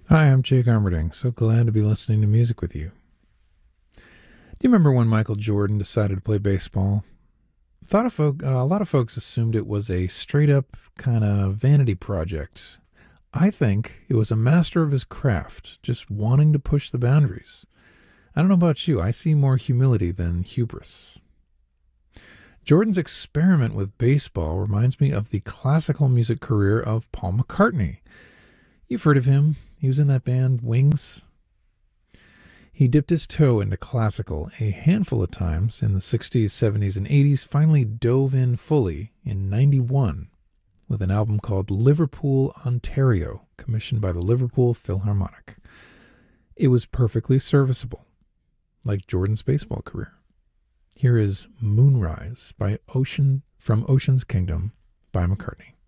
Hi, I'm Jake Armerding. So glad to be listening to music with you. Do you remember when Michael Jordan decided to play baseball? A lot of folks assumed it was a straight up kind of vanity project. I think it was a master of his craft, just wanting to push the boundaries. I don't know about you, I see more humility than hubris. Jordan's experiment with baseball reminds me of the classical music career of Paul McCartney. You've heard of him. He was in that band Wings. He dipped his toe into classical a handful of times in the 60s, 70s, and 80s, finally dove in fully in 91 with an album called Liverpool, Ontario, commissioned by the Liverpool Philharmonic. It was perfectly serviceable, like Jordan's baseball career. Here is Moonrise by Ocean from Ocean's Kingdom by McCartney.